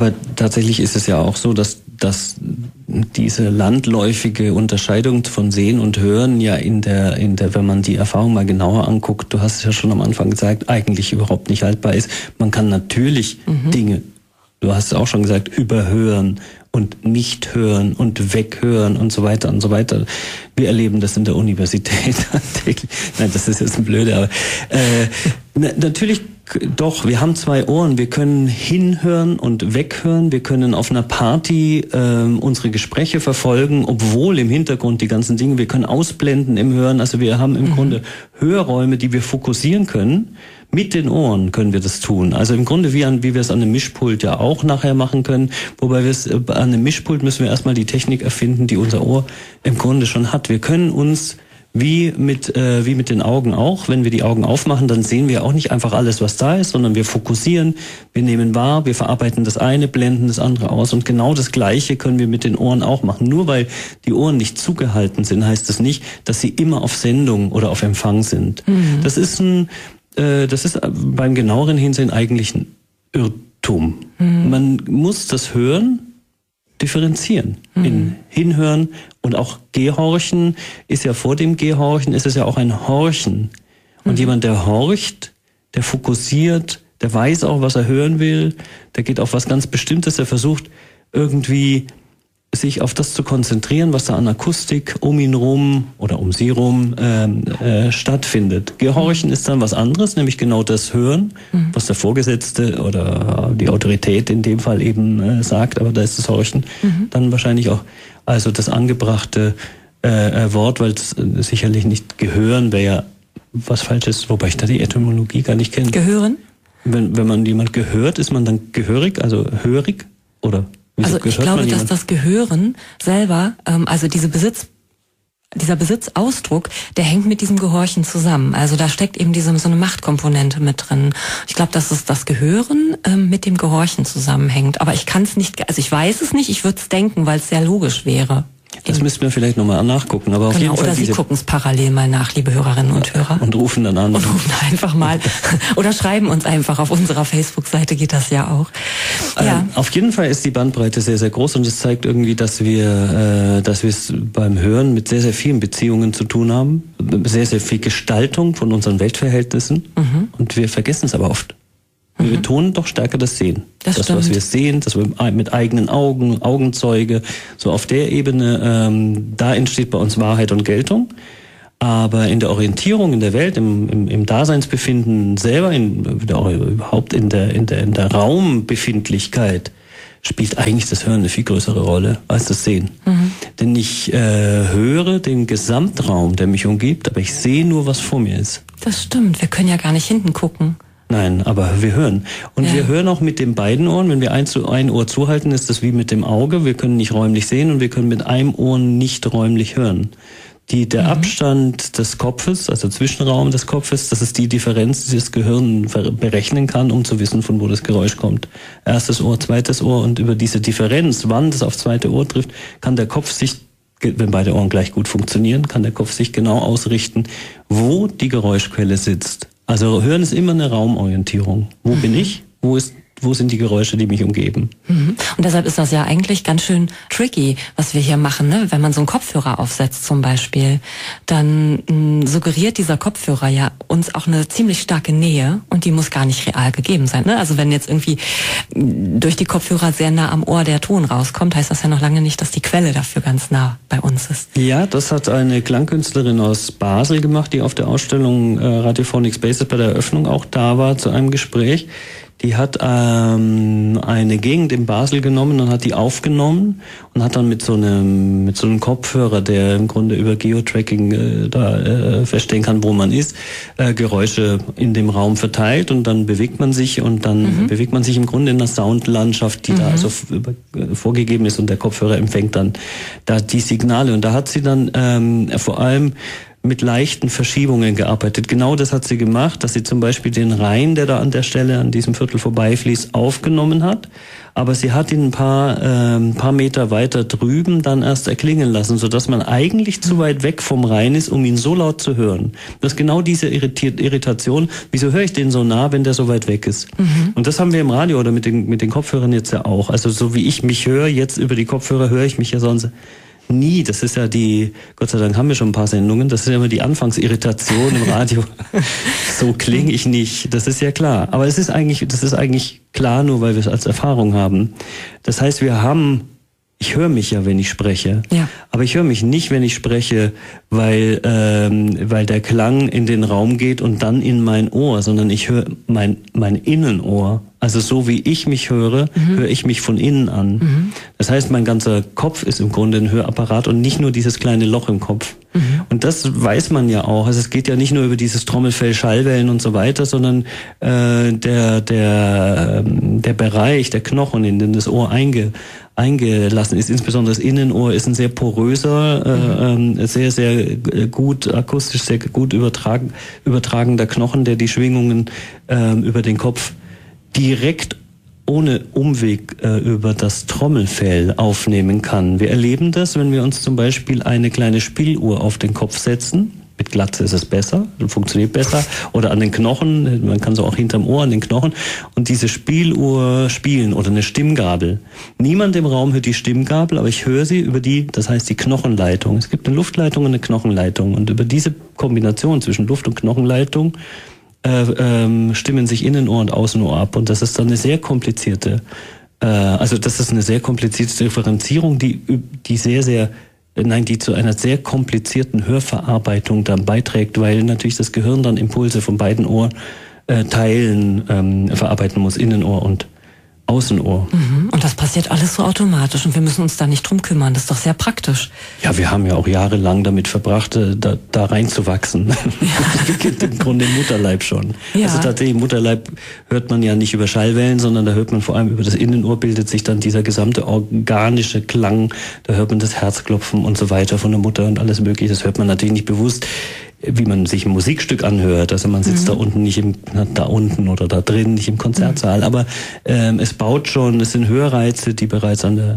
Aber tatsächlich ist es ja auch so, dass diese landläufige Unterscheidung von Sehen und Hören ja in der, wenn man die Erfahrung mal genauer anguckt, du hast es ja schon am Anfang gesagt, eigentlich überhaupt nicht haltbar ist. Man kann natürlich Dinge, du hast es auch schon gesagt, überhören und nicht hören und weghören und so weiter und so weiter. Wir erleben das in der Universität täglich. Nein, das ist jetzt ein Blöde, aber natürlich doch, wir haben zwei Ohren. Wir können hinhören und weghören. Wir können auf einer Party unsere Gespräche verfolgen, obwohl im Hintergrund die ganzen Dinge, wir können ausblenden im Hören. Also wir haben im Grunde Hörräume, die wir fokussieren können. Mit den Ohren können wir das tun. Also im Grunde wie wir es an einem Mischpult ja auch nachher machen können. Wobei an einem Mischpult müssen wir erstmal die Technik erfinden, die unser Ohr im Grunde schon hat. Wir können uns wie mit den Augen auch, wenn wir die Augen aufmachen, dann sehen wir auch nicht einfach alles, was da ist, sondern wir fokussieren, wir nehmen wahr, wir verarbeiten das eine, blenden das andere aus. Und genau das Gleiche können wir mit den Ohren auch machen. Nur weil die Ohren nicht zugehalten sind, heißt das nicht, dass sie immer auf Sendung oder auf Empfang sind. Das ist beim genaueren Hinsehen eigentlich ein Irrtum. Man muss das Hören differenzieren. In Hinhören und auch Gehorchen ist ja vor dem Gehorchen, ist es ja auch ein Horchen. Und jemand, der horcht, der fokussiert, der weiß auch, was er hören will, der geht auf was ganz Bestimmtes, der versucht irgendwie sich auf das zu konzentrieren, was da an Akustik um ihn rum oder um sie rum stattfindet. Gehorchen ist dann was anderes, nämlich genau das Hören, was der Vorgesetzte oder die Autorität in dem Fall eben sagt, aber da ist das Horchen dann wahrscheinlich auch also das angebrachte Wort, weil es sicherlich nicht gehören wäre ja was Falsches, wobei ich da die Etymologie gar nicht kenne. Gehören? Wenn man jemand gehört, ist man dann gehörig, also hörig oder? Also ich glaube, dass das Gehören selber, also dieser Besitzausdruck, der hängt mit diesem Gehorchen zusammen. Also da steckt eben so eine Machtkomponente mit drin. Ich glaube, dass es das Gehören mit dem Gehorchen zusammenhängt. Aber ich kann es nicht, also ich weiß es nicht, ich würde es denken, weil es sehr logisch wäre. Das müssten wir vielleicht nochmal nachgucken. Aber auf jeden Fall oder Sie gucken es parallel mal nach, liebe Hörerinnen und Hörer. Und rufen dann an. Und rufen einfach mal. Oder schreiben uns einfach. Auf unserer Facebook-Seite geht das ja auch. Ja. Auf jeden Fall ist die Bandbreite sehr, sehr groß. Und es zeigt irgendwie, dass wir es beim Hören mit sehr, sehr vielen Beziehungen zu tun haben. Sehr, sehr viel Gestaltung von unseren Weltverhältnissen. Und wir vergessen es aber oft. Wir betonen doch stärker das Sehen. Das was wir sehen, das wir mit eigenen Augen, Augenzeuge, so auf der Ebene, da entsteht bei uns Wahrheit und Geltung. Aber in der Orientierung in der Welt, im Daseinsbefinden selber, überhaupt in der Raumbefindlichkeit, spielt eigentlich das Hören eine viel größere Rolle als das Sehen. Denn ich höre den Gesamtraum, der mich umgibt, aber ich sehe nur, was vor mir ist. Das stimmt, wir können ja gar nicht hinten gucken. Nein, aber wir hören. Und wir hören auch mit den beiden Ohren. Wenn wir ein Ohr zuhalten, ist das wie mit dem Auge. Wir können nicht räumlich sehen und wir können mit einem Ohr nicht räumlich hören. Der Abstand des Kopfes, also Zwischenraum des Kopfes, das ist die Differenz, die das Gehirn berechnen kann, um zu wissen, von wo das Geräusch kommt. Erstes Ohr, zweites Ohr und über diese Differenz, wann das aufs zweite Ohr trifft, kann der Kopf sich, wenn beide Ohren gleich gut funktionieren, kann der Kopf sich genau ausrichten, wo die Geräuschquelle sitzt. Also Hören ist immer eine Raumorientierung. Wo bin ich? Wo sind die Geräusche, die mich umgeben? Und deshalb ist das ja eigentlich ganz schön tricky, was wir hier machen, ne? Wenn man so einen Kopfhörer aufsetzt zum Beispiel, dann suggeriert dieser Kopfhörer ja uns auch eine ziemlich starke Nähe und die muss gar nicht real gegeben sein, ne? Also wenn jetzt irgendwie durch die Kopfhörer sehr nah am Ohr der Ton rauskommt, heißt das ja noch lange nicht, dass die Quelle dafür ganz nah bei uns ist. Ja, das hat eine Klangkünstlerin aus Basel gemacht, die auf der Ausstellung Radiophonic Spaces bei der Eröffnung auch da war zu einem Gespräch. Die hat eine Gegend in Basel genommen und hat die aufgenommen und hat dann mit so einem Kopfhörer, der im Grunde über Geotracking feststellen kann, wo man ist, Geräusche in dem Raum verteilt und dann bewegt man sich und dann bewegt man sich im Grunde in der Soundlandschaft, die da also vorgegeben ist und der Kopfhörer empfängt dann da die Signale und da hat sie dann vor allem mit leichten Verschiebungen gearbeitet. Genau das hat sie gemacht, dass sie zum Beispiel den Rhein, der da an der Stelle, an diesem Viertel vorbeifließt, aufgenommen hat. Aber sie hat ihn ein paar Meter weiter drüben dann erst erklingen lassen, sodass man eigentlich zu weit weg vom Rhein ist, um ihn so laut zu hören. Das ist genau diese Irritation. Wieso höre ich den so nah, wenn der so weit weg ist? Und das haben wir im Radio oder mit den Kopfhörern jetzt ja auch. Also so wie ich mich höre, jetzt über die Kopfhörer höre ich mich ja sonst nie. Das ist ja Gott sei Dank haben wir schon ein paar Sendungen, das ist ja immer die Anfangsirritation im Radio. So klinge ich nicht, das ist ja klar. Aber das ist eigentlich klar, nur weil wir es als Erfahrung haben. Das heißt, ich höre mich ja, wenn ich spreche. Ja. Aber ich höre mich nicht, wenn ich spreche, weil der Klang in den Raum geht und dann in mein Ohr, sondern ich höre mein Innenohr. Also so wie ich mich höre, höre ich mich von innen an. Das heißt, mein ganzer Kopf ist im Grunde ein Hörapparat und nicht nur dieses kleine Loch im Kopf. Und das weiß man ja auch. Also es geht ja nicht nur über dieses Trommelfell, Schallwellen und so weiter, sondern der Bereich, der Knochen, in den das Ohr eingelassen ist, insbesondere das Innenohr, ist ein sehr poröser, sehr, sehr gut, akustisch sehr gut übertragender Knochen, der die Schwingungen über den Kopf direkt ohne Umweg über das Trommelfell aufnehmen kann. Wir erleben das, wenn wir uns zum Beispiel eine kleine Spieluhr auf den Kopf setzen. Mit Glatze ist es besser, funktioniert besser. Oder an den Knochen, man kann so auch hinterm Ohr an den Knochen. Und diese Spieluhr spielen oder eine Stimmgabel. Niemand im Raum hört die Stimmgabel, aber ich höre sie über die Knochenleitung. Es gibt eine Luftleitung und eine Knochenleitung. Und über diese Kombination zwischen Luft- und Knochenleitung stimmen sich Innenohr und Außenohr ab. Und das ist dann eine sehr komplizierte, Differenzierung, die zu einer sehr komplizierten Hörverarbeitung dann beiträgt, weil natürlich das Gehirn dann Impulse von beiden Ohrteilen verarbeiten muss, Innenohr und Außenohr. Und das passiert alles so automatisch und wir müssen uns da nicht drum kümmern. Das ist doch sehr praktisch. Ja, wir haben ja auch jahrelang damit verbracht, da reinzuwachsen. Ja. Das beginnt im Grunde im Mutterleib schon. Ja. Also tatsächlich im Mutterleib hört man ja nicht über Schallwellen, sondern da hört man vor allem über das Innenohr, bildet sich dann dieser gesamte organische Klang. Da hört man das Herzklopfen und so weiter von der Mutter und alles Mögliche. Das hört man natürlich nicht bewusst, wie man sich ein Musikstück anhört. Also man sitzt da unten oder da drin, nicht im Konzertsaal. Aber es sind Hörreize, die bereits am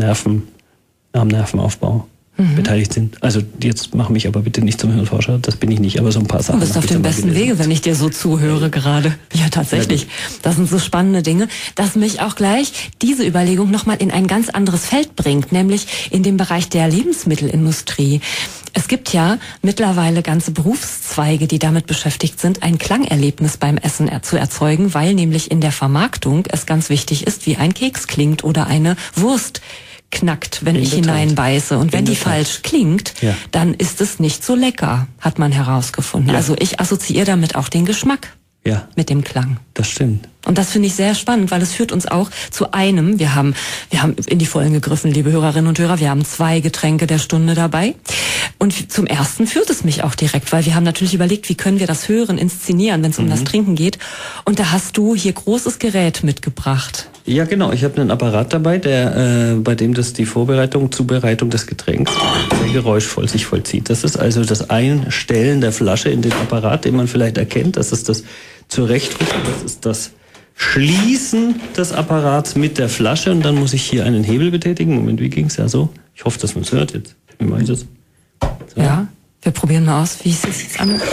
Nervenaufbau beteiligt sind. Also jetzt mach mich aber bitte nicht zum Hirnforscher, das bin ich nicht, aber so ein paar Sachen. Du bist auf dem besten Wege, wenn ich dir so zuhöre gerade. Ja, tatsächlich. Das sind so spannende Dinge, dass mich auch gleich diese Überlegung nochmal in ein ganz anderes Feld bringt, nämlich in dem Bereich der Lebensmittelindustrie. Es gibt ja mittlerweile ganze Berufszweige, die damit beschäftigt sind, ein Klangerlebnis beim Essen zu erzeugen, weil nämlich in der Vermarktung es ganz wichtig ist, wie ein Keks klingt oder eine Wurst knackt, wenn ich hineinbeiße. Und wenn die falsch klingt, dann ist es nicht so lecker, hat man herausgefunden. Ja. Also ich assoziiere damit auch den Geschmack mit dem Klang. Das stimmt. Und das finde ich sehr spannend, weil es führt uns auch zu einem, wir haben in die Vollen gegriffen, liebe Hörerinnen und Hörer, wir haben 2 Getränke der Stunde dabei. Und zum ersten führt es mich auch direkt, weil wir haben natürlich überlegt, wie können wir das Hören inszenieren, wenn es um das Trinken geht. Und da hast du hier großes Gerät mitgebracht. Ja, genau. Ich habe einen Apparat dabei, bei dem das die Zubereitung des Getränks sehr geräuschvoll sich vollzieht. Das ist also das Einstellen der Flasche in den Apparat, den man vielleicht erkennt. Das ist das Zurechtrücken, das ist das Schließen des Apparats mit der Flasche. Und dann muss ich hier einen Hebel betätigen. Moment, wie ging's? Ja, so. Ich hoffe, dass man es hört jetzt. Wie mache ich das? So. Ja, wir probieren mal aus, wie es sich jetzt an.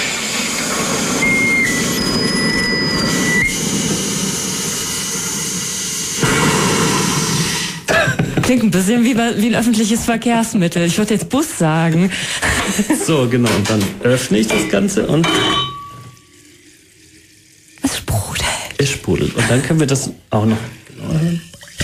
Klingt ein bisschen wie ein öffentliches Verkehrsmittel. Ich würde jetzt Bus sagen. So, genau. Und dann öffne ich das Ganze und es sprudelt. Es sprudelt. Und dann können wir das auch noch genauer hören.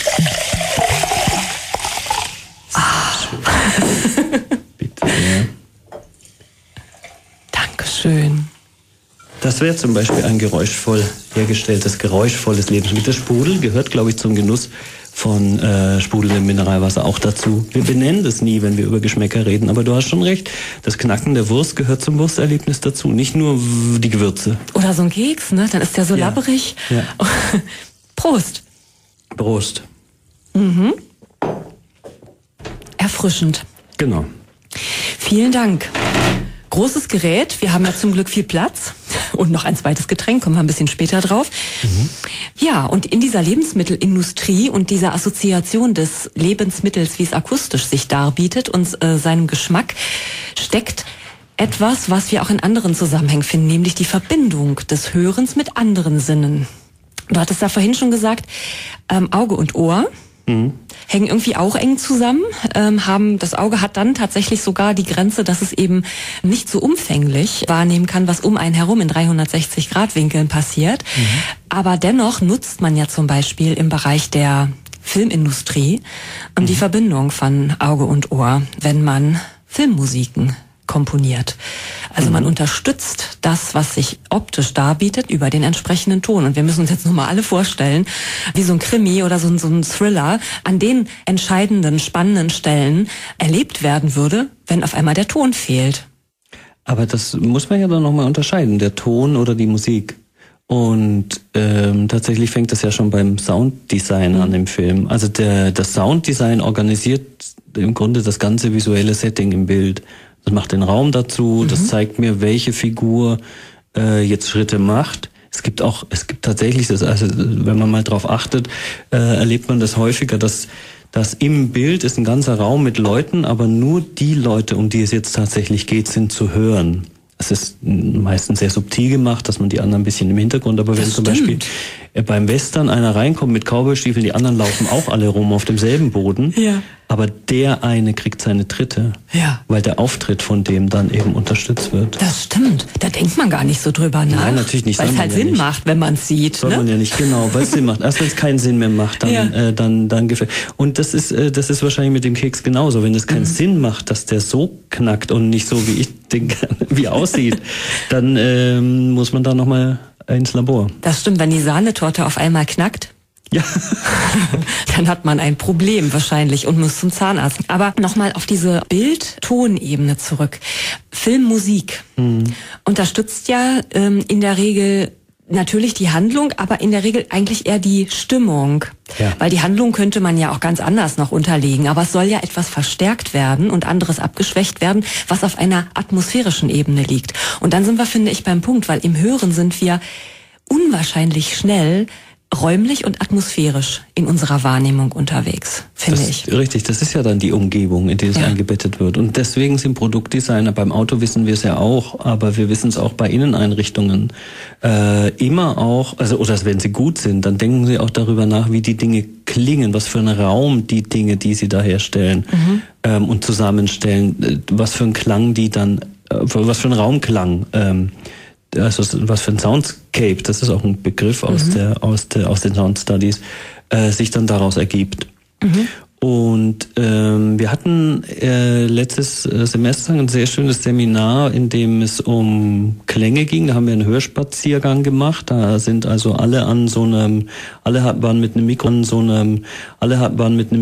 Bitte. Ja. Dankeschön. Das wäre zum Beispiel ein geräuschvoll hergestelltes, geräuschvolles Lebensmittel. Das Sprudeln gehört, glaube ich, zum Genuss von sprudelndem Mineralwasser auch dazu. Wir benennen das nie, wenn wir über Geschmäcker reden, aber du hast schon recht. Das Knacken der Wurst gehört zum Wursterlebnis dazu, nicht nur die Gewürze. Oder so ein Keks, ne? Dann ist der so labberig. Ja. Prost. Prost. Erfrischend. Genau. Vielen Dank. Großes Gerät, wir haben ja zum Glück viel Platz und noch ein zweites Getränk, kommen wir ein bisschen später drauf. Ja, und in dieser Lebensmittelindustrie und dieser Assoziation des Lebensmittels, wie es akustisch sich darbietet und seinem Geschmack, steckt etwas, was wir auch in anderen Zusammenhängen finden, nämlich die Verbindung des Hörens mit anderen Sinnen. Du hattest da vorhin schon gesagt, Auge und Ohr hängen irgendwie auch eng zusammen. Das Auge hat dann tatsächlich sogar die Grenze, dass es eben nicht so umfänglich wahrnehmen kann, was um einen herum in 360-Grad-Winkeln passiert. Aber dennoch nutzt man ja zum Beispiel im Bereich der Filmindustrie die Verbindung von Auge und Ohr, wenn man Filmmusiken komponiert. Also man unterstützt das, was sich optisch darbietet, über den entsprechenden Ton. Und wir müssen uns jetzt nur mal alle vorstellen, wie so ein Krimi oder so ein Thriller an den entscheidenden, spannenden Stellen erlebt werden würde, wenn auf einmal der Ton fehlt. Aber das muss man ja dann nochmal unterscheiden, der Ton oder die Musik. Und tatsächlich fängt das ja schon beim Sounddesign an im Film. Also das Sounddesign organisiert im Grunde das ganze visuelle Setting im Bild. Das macht den Raum dazu, das zeigt mir, welche Figur jetzt Schritte macht. Es gibt tatsächlich das, also wenn man mal drauf achtet, erlebt man das häufiger, dass im Bild ist ein ganzer Raum mit Leuten, aber nur die Leute, um die es jetzt tatsächlich geht, sind zu hören. Es ist meistens sehr subtil gemacht, dass man die anderen ein bisschen im Hintergrund, aber wenn zum Beispiel beim Western einer reinkommt mit Cowboystiefeln, die anderen laufen auch alle rum auf demselben Boden, aber der eine kriegt seine Tritte, weil der Auftritt von dem dann eben unterstützt wird. Das stimmt, da denkt man gar nicht so drüber nach. Nein, natürlich nicht. Weil es halt Sinn macht, wenn man es sieht. Soll man ja nicht, genau, weil es Sinn macht. Erst wenn es keinen Sinn mehr macht, dann gefällt. Und das ist wahrscheinlich mit dem Keks genauso. Wenn es keinen Sinn macht, dass der so knackt und nicht so, wie ich den wie aussieht, dann muss man da nochmal ins Labor. Das stimmt, wenn die Sahnetorte auf einmal knackt, dann hat man ein Problem wahrscheinlich und muss zum Zahnarzt. Aber nochmal auf diese Bild-Ton-Ebene zurück. Filmmusik unterstützt ja in der Regel natürlich die Handlung, aber in der Regel eigentlich eher die Stimmung. Weil die Handlung könnte man ja auch ganz anders noch unterlegen. Aber es soll ja etwas verstärkt werden und anderes abgeschwächt werden, was auf einer atmosphärischen Ebene liegt. Und dann sind wir, finde ich, beim Punkt, weil im Hören sind wir unwahrscheinlich schnell räumlich und atmosphärisch in unserer Wahrnehmung unterwegs, finde ich. Richtig, das ist ja dann die Umgebung, in die es eingebettet wird. Und deswegen sind Produktdesigner, beim Auto wissen wir es ja auch, aber wir wissen es auch bei Inneneinrichtungen, immer auch, also oder wenn sie gut sind, dann denken sie auch darüber nach, wie die Dinge klingen, was für einen Raum die Dinge, die sie da herstellen und zusammenstellen, was für einen Klang die dann, was für einen Raumklang, also was für ein Soundscape, das ist auch ein Begriff aus den Sound Studies, sich dann daraus ergibt. Und wir hatten letztes Semester ein sehr schönes Seminar, in dem es um Klänge ging. Da haben wir einen Hörspaziergang gemacht. Da sind also alle waren mit einem